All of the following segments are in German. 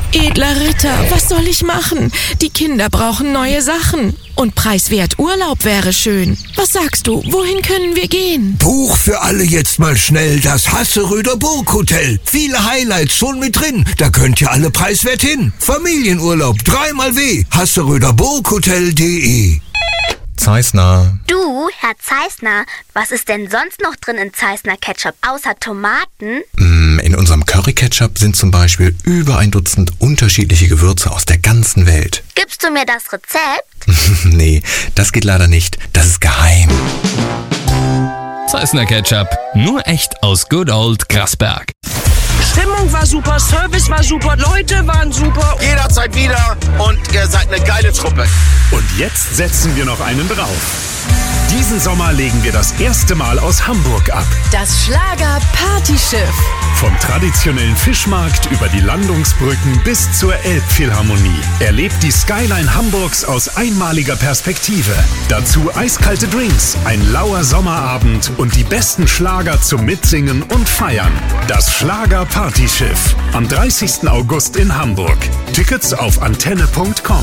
Edler Ritter, was soll ich machen? Die Kinder brauchen neue Sachen. Und preiswert Urlaub wäre schön. Was sagst du, wohin können wir gehen? Buch für alle jetzt mal schnell das Hasseröder Burghotel. Viele Highlights schon mit drin. Da könnt ihr alle preiswert hin. Familienurlaub 3x W. hasseröderburghotel.de. Zeissner. Du, Herr Zeissner, was ist denn sonst noch drin in Zeissner Ketchup außer Tomaten? In unserem Curry-Ketchup sind zum Beispiel über 1 Dutzend unterschiedliche Gewürze aus der ganzen Welt. Gibst du mir das Rezept? Nee, das geht leider nicht. Das ist geheim. Zeissner Ketchup, nur echt aus Good Old Grasberg. Stimmung war super, Service war super, Leute waren super. Jederzeit wieder und ihr seid eine geile Truppe. Und jetzt setzen wir noch einen drauf. Diesen Sommer legen wir das erste Mal aus Hamburg ab. Das Schlager-Partyschiff. Vom traditionellen Fischmarkt über die Landungsbrücken bis zur Elbphilharmonie. Erlebt die Skyline Hamburgs aus einmaliger Perspektive. Dazu eiskalte Drinks, ein lauer Sommerabend und die besten Schlager zum Mitsingen und Feiern. Das Schlager-Partyschiff. Am 30. August in Hamburg. Tickets auf antenne.com.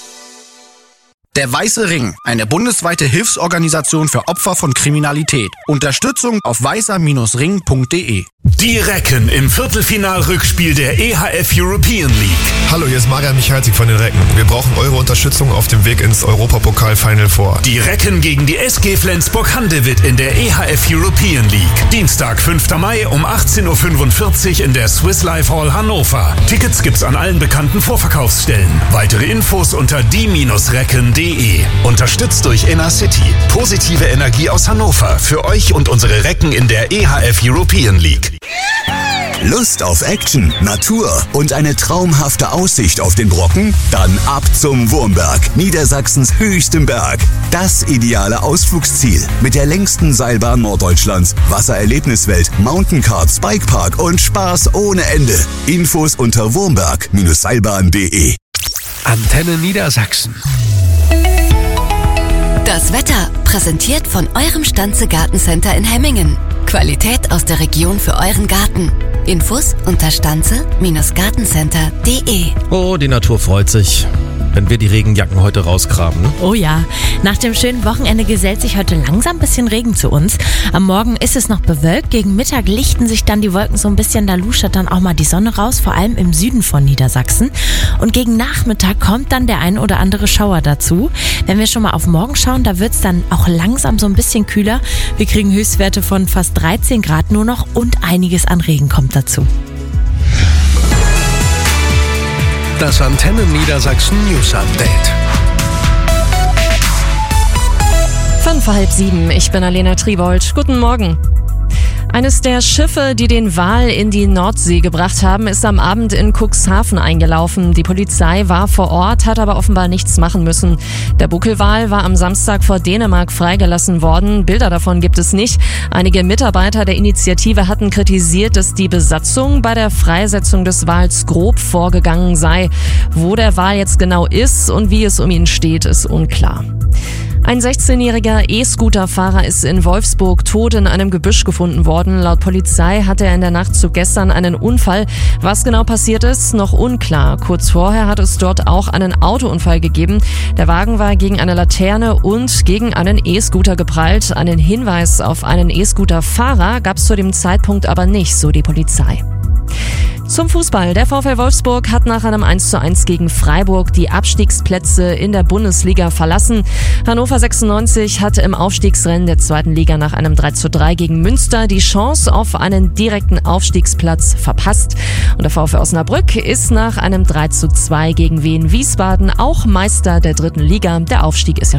Der Weiße Ring, eine bundesweite Hilfsorganisation für Opfer von Kriminalität. Unterstützung auf weißer-ring.de. Die Recken im Viertelfinalrückspiel der EHF European League. Hallo, hier ist Marian Michalzik von den Recken. Wir brauchen eure Unterstützung auf dem Weg ins Europapokal-Final Four. Die Recken gegen die SG Flensburg-Handewitt in der EHF European League. Dienstag, 5. Mai um 18.45 Uhr in der Swiss Life Hall Hannover. Tickets gibt's an allen bekannten Vorverkaufsstellen. Weitere Infos unter die-recken.de. Unterstützt durch Inner City. Positive Energie aus Hannover. Für euch und unsere Recken in der EHF European League. Lust auf Action, Natur und eine traumhafte Aussicht auf den Brocken? Dann ab zum Wurmberg, Niedersachsens höchstem Berg. Das ideale Ausflugsziel mit der längsten Seilbahn Norddeutschlands, Wassererlebniswelt, Mountainkarts, Bikepark und Spaß ohne Ende. Infos unter wurmberg-seilbahn.de. Antenne Niedersachsen. Das Wetter, präsentiert von eurem Stanze Gartencenter in Hemmingen. Qualität aus der Region für euren Garten. Infos unter stanze-gartencenter.de. Oh, die Natur freut sich, wenn wir die Regenjacken heute rausgraben. Ne? Oh ja, nach dem schönen Wochenende gesellt sich heute langsam ein bisschen Regen zu uns. Am Morgen ist es noch bewölkt, gegen Mittag lichten sich dann die Wolken so ein bisschen, da luschert dann auch mal die Sonne raus, vor allem im Süden von Niedersachsen. Und gegen Nachmittag kommt dann der ein oder andere Schauer dazu. Wenn wir schon mal auf morgen schauen, da wird es dann auch langsam so ein bisschen kühler. Wir kriegen Höchstwerte von fast 13 Grad nur noch und einiges an Regen kommt dazu. Das Antenne Niedersachsen News Update. 6:05, ich bin Alena Tribold. Guten Morgen. Eines der Schiffe, die den Wal in die Nordsee gebracht haben, ist am Abend in Cuxhaven eingelaufen. Die Polizei war vor Ort, hat aber offenbar nichts machen müssen. Der Buckelwal war am Samstag vor Dänemark freigelassen worden. Bilder davon gibt es nicht. Einige Mitarbeiter der Initiative hatten kritisiert, dass die Besatzung bei der Freisetzung des Wals grob vorgegangen sei. Wo der Wal jetzt genau ist und wie es um ihn steht, ist unklar. Ein 16-jähriger E-Scooter-Fahrer ist in Wolfsburg tot in einem Gebüsch gefunden worden. Laut Polizei hatte er in der Nacht zu gestern einen Unfall. Was genau passiert ist, noch unklar. Kurz vorher hat es dort auch einen Autounfall gegeben. Der Wagen war gegen eine Laterne und gegen einen E-Scooter geprallt. Einen Hinweis auf einen E-Scooter-Fahrer gab es zu dem Zeitpunkt aber nicht, so die Polizei. Zum Fußball. Der VfL Wolfsburg hat nach einem 1:1 gegen Freiburg die Abstiegsplätze in der Bundesliga verlassen. Hannover 96 hatte im Aufstiegsrennen der zweiten Liga nach einem 3:3 gegen Münster die Chance auf einen direkten Aufstiegsplatz verpasst. Und der VfL Osnabrück ist nach einem 3:2 gegen Wien Wiesbaden auch Meister der dritten Liga. Der Aufstieg ist ja